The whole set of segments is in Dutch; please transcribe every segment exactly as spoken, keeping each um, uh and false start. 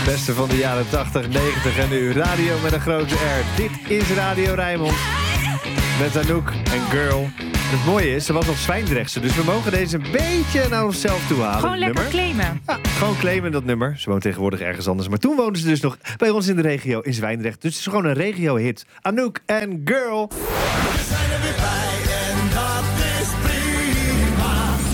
beste van de jaren tachtig, negentig en nu radio met een grote R. Dit is Radio Rijnmond. Met Anouk en Girl. Het mooie is, ze was als Zwijndrechtse, dus we mogen deze een beetje naar onszelf toe halen. Gewoon lekker nummer. claimen. Ja, gewoon claimen dat nummer. Ze woont tegenwoordig ergens anders. Maar toen woonden ze dus nog bij ons in de regio in Zwijndrecht. Dus het is gewoon een regio-hit. Anouk en Girl. We zijn er weer bij en dat is prima.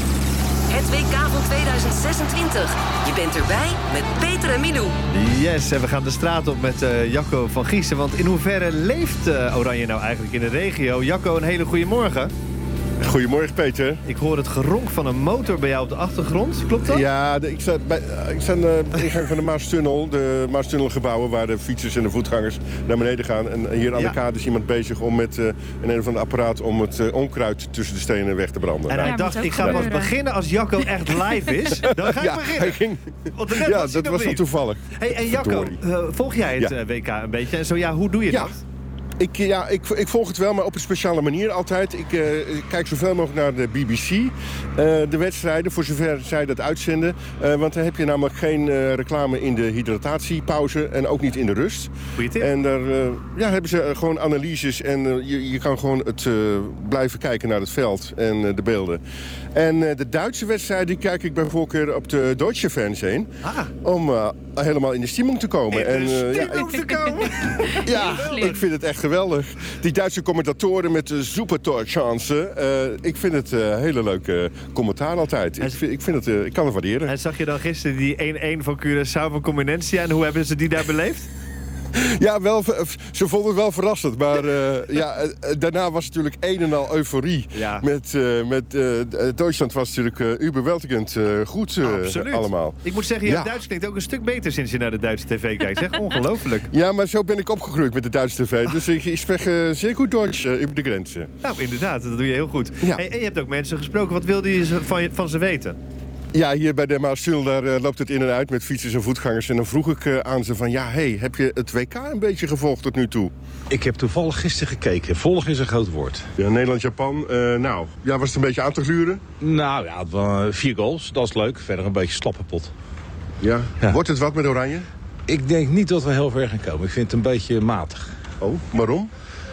Het W K van tweeduizend zesentwintig. Je bent erbij met Peter en Milou. Yes, en we gaan de straat op met uh, Jacco van Giessen. Want in hoeverre leeft uh, Oranje nou eigenlijk in de regio? Jacco, een hele goede morgen. Goedemorgen, Peter. Ik hoor het geronk van een motor bij jou op de achtergrond. Klopt dat? Ja, de, ik sta bij, ik sta aan de ingang van de Maastunnel. De Maastunnelgebouwen waar de fietsers en de voetgangers naar beneden gaan. En hier aan Ja. de kade is iemand bezig om met uh, een een of ander apparaat om het uh, onkruid tussen de stenen weg te branden. En hij Ja, dacht, moet ook ik ga pas gebeuren. beginnen als Jacco echt live is. Dan ga ik ja, beginnen. hij ging, Want net ja, was hij dat nog was wel niet. toevallig. Hey, en Jacco, Verdorie. uh, volg jij het Ja. uh, W K een beetje? En zo ja, hoe doe je Ja. dat? Ik, ja, ik, ik volg het wel, maar op een speciale manier altijd. Ik uh, kijk zoveel mogelijk naar de B B C, uh, de wedstrijden, voor zover zij dat uitzenden. Uh, want dan heb je namelijk geen uh, reclame in de hydratatiepauze en ook niet in de rust. Goeie tip. En daar uh, ja, hebben ze uh, gewoon analyses en uh, je, je kan gewoon het, uh, blijven kijken naar het veld en uh, de beelden. En uh, de Duitse wedstrijden die kijk ik bij voorkeur op de Deutsche Fernsehen. Ah. Om uh, helemaal in de stimmung te komen. In de en, uh, ja, stimmung ik, te komen. ja, Slim. ik vind het echt geweldig. Die Duitse commentatoren met de Supertorchance. Uh, ik vind het een uh, hele leuke commentaar altijd. Ik, vind, ik, vind het, uh, ik kan het waarderen. En zag je dan gisteren die één-één van Curaçao van Comenencia? En hoe hebben ze die daar beleefd? Ja, wel, ze vonden het wel verrassend. Maar uh, ja, uh, daarna was het natuurlijk een en al euforie. Ja. Met, uh, met uh, Duitsland was natuurlijk uh, überweldigend uh, goed uh, Absoluut. allemaal. Ik moet zeggen, je Ja. Duits klinkt ook een stuk beter sinds je naar de Duitse tv kijkt. Zeg, ongelooflijk. Ja, maar zo ben ik opgegroeid met de Duitse tv. Dus ik, ik spreek uh, zeer goed Duits uh, over de grenzen. Nou, inderdaad, dat doe je heel goed. Ja. Hey, en je hebt ook mensen gesproken. Wat wilde je ze- van, je- van ze weten? Ja, hier bij de Maastunnel daar uh, loopt het in en uit met fietsers en voetgangers. En dan vroeg ik uh, aan ze van, ja, hey, heb je het W K een beetje gevolgd tot nu toe? Ik heb toevallig gisteren gekeken. Volg is een groot woord. Ja, Nederland-Japan. Uh, nou, ja, was het een beetje aan te gluren? Nou ja, het waren vier goals. Dat is leuk. Verder een beetje slappe pot. Ja. Ja. Wordt het wat met Oranje? Ik denk niet dat we heel ver gaan komen. Ik vind het een beetje matig. Oh, waarom?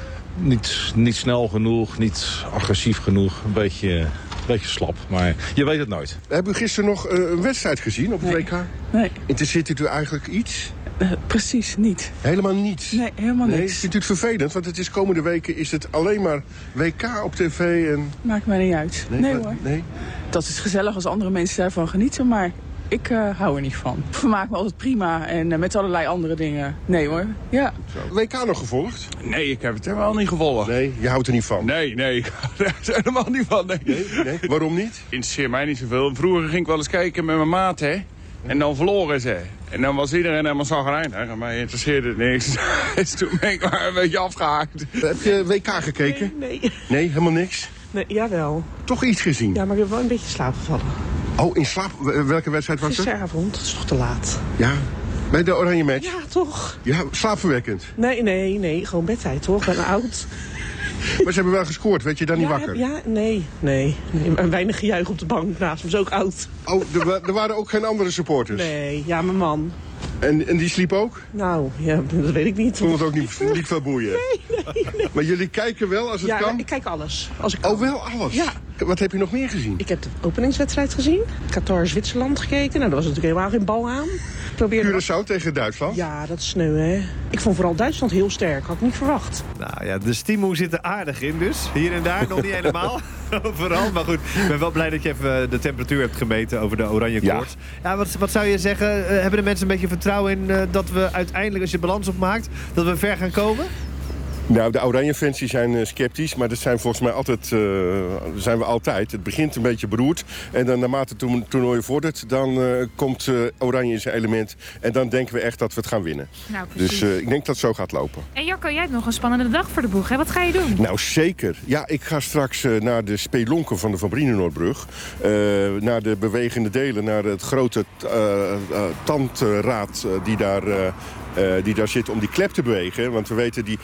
Niet, niet snel genoeg, niet agressief genoeg. Een beetje, een beetje slap. Maar je weet het nooit. Hebben u gisteren nog uh, een wedstrijd gezien op het Nee. W K? Nee, Interesseert u eigenlijk iets? uh, precies niet. Helemaal niets? Nee, helemaal Nee, niks. vindt u het vervelend? Want het is komende weken is het alleen maar W K op tv en... Maakt mij niet uit. Nee, wat- hoor. Nee? Dat is gezellig als andere mensen daarvan genieten, maar ik uh, hou er niet van. Ik vermaak me altijd prima en uh, met allerlei andere dingen. Nee hoor. Ja. Zo. W K nog gevolgd? Nee, ik heb het helemaal niet gevolgd. Nee, je houdt er niet van. Nee, nee, ik hou er helemaal niet van. Nee. Nee? Nee? Waarom niet? Interesseert mij niet zoveel. Vroeger ging ik wel eens kijken met mijn maat, hè. En dan verloren ze. En dan was iedereen helemaal zagrijnig. En mij interesseerde het niks. Dus toen ben ik maar een beetje afgehaakt. Heb je W K gekeken? Nee, nee. Nee, helemaal niks? nee, jawel. Toch iets gezien? Ja, maar ik heb wel een beetje slaap gevallen. Oh, in slaap? W- Welke wedstrijd was het? Gisteravond, dat is toch te laat? Ja. Bij de Oranje Match? Ja, toch? Ja, slaapverwekkend. Nee, nee, nee, gewoon bedtijd, toch? Ik ben oud. Maar ze hebben wel gescoord, werd je dan niet Ja, wakker? heb- ja, nee, nee, nee. Maar weinig gejuich op de bank naast me, is ook oud. Oh, er, wa- er waren ook geen andere supporters? Nee, ja, mijn man. En, en die sliep ook? Nou, ja, dat weet ik niet. Vond het ook niet, niet veel boeien? Nee, nee, nee. Maar jullie kijken wel als het Ja, kan? ik kijk alles. Als ik Oh, wel alles? Ja. Wat heb je nog meer gezien? Ik heb de openingswedstrijd gezien. Qatar-Zwitserland gekeken. Nou, daar was natuurlijk helemaal geen bal aan. Ik probeerde... Curaçao tegen Duitsland? Ja, dat is sneu, hè. Ik vond vooral Duitsland heel sterk. Had ik niet verwacht. Nou ja, de stimo zit er aardig in dus. Hier en daar, nog niet helemaal. Overal. Maar goed, ik ben wel blij dat je even de temperatuur hebt gemeten over de oranje koorts. Ja. Ja, wat, wat zou je zeggen? Uh, hebben de mensen een beetje vertrouwen in uh, dat we uiteindelijk, als je balans opmaakt, dat we ver gaan komen? Nou, de Oranje-fans die zijn uh, sceptisch, maar dat zijn volgens mij altijd, uh, zijn we altijd. Het begint een beetje beroerd en dan naarmate het toernooi vordert, dan uh, komt uh, Oranje in zijn element. En dan denken we echt dat we het gaan winnen. Nou, precies. Dus uh, ik denk dat het zo gaat lopen. En Jacco, jij hebt nog een spannende dag voor de boeg, hè? Wat ga je doen? Nou, zeker. Ja, ik ga straks uh, naar de spelonken van de Van Brienenoordbrug. Uh, naar de bewegende delen, naar het grote uh, uh, tandraad uh, die daar... Uh, Uh, die daar zit om die klep te bewegen. Want we weten, die, die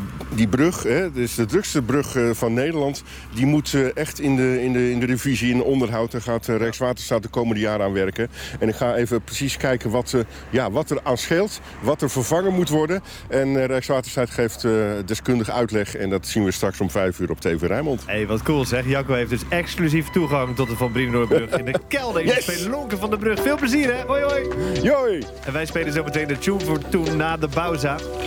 die brug, hè, dus de drukste brug uh, van Nederland... die moet uh, echt in de, in, de, in de revisie, in onderhoud. Daar gaat uh, Rijkswaterstaat de komende jaren aan werken. En ik ga even precies kijken wat, uh, ja, wat er aan scheelt. Wat er vervangen moet worden. En uh, Rijkswaterstaat geeft uh, deskundig uitleg. En dat zien we straks om vijf uur op T V Rijnmond. Hé, hey, wat cool zeg. Jacco heeft dus exclusief toegang tot de Van Brienenoordbrug in de kelder. In yes. de spelonken van de brug. Veel plezier, hè? Hoi, hoi. Hoi. En wij spelen zo meteen de tune voor toen na de pauza.